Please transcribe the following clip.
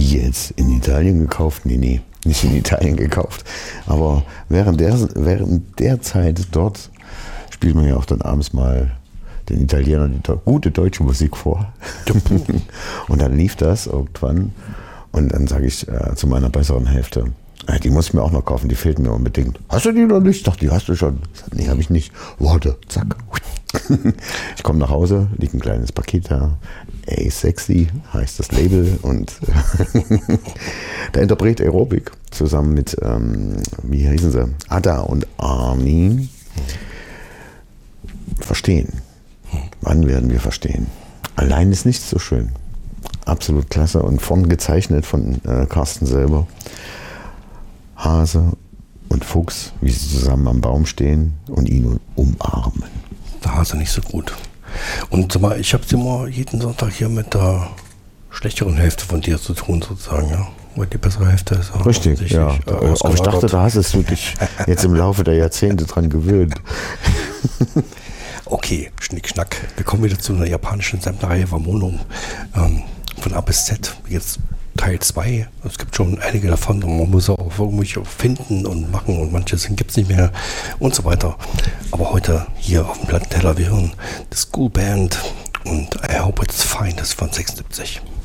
Wie jetzt? In Italien gekauft? Nee, nicht in Italien gekauft. Aber während der Zeit dort spielt man ja auch dann abends mal den Italienern die gute deutsche Musik vor. Und dann lief das irgendwann. Und dann sage ich zu meiner besseren Hälfte, die muss ich mir auch noch kaufen, die fehlt mir unbedingt. Hast du die noch nicht? Doch, die hast du schon. Ich sag, nee, habe ich nicht. Warte, zack. Ich komme nach Hause, liegt ein kleines Paket da. Ey, sexy heißt das Label. Und der Interpret Aerobic zusammen mit, wie hießen sie? Ada und Armin. Verstehen. Wann werden wir verstehen? Allein ist nichts so schön. Absolut klasse und vorn gezeichnet von Carsten selber. Hase und Fuchs, wie sie zusammen am Baum stehen und ihn umarmen. Der Hase nicht so gut. Und sag mal, ich habe immer jeden Sonntag hier mit der schlechteren Hälfte von dir zu tun, sozusagen, ja. Weil die bessere Hälfte ist auch richtig, ja. Aber ich dachte, da hast du dich jetzt im Laufe der Jahrzehnte dran gewöhnt. Okay, Schnickschnack. Wir kommen wieder zu einer japanischen Sammlerreihe Wamono. Von A bis Z. Jetzt Teil 2. Es gibt schon einige davon und man muss auch irgendwelche finden und machen und manche gibt es nicht mehr und so weiter. Aber heute hier auf dem Plattenteller, wir hören The School Band und I Hope It's Fine, das ist von 76.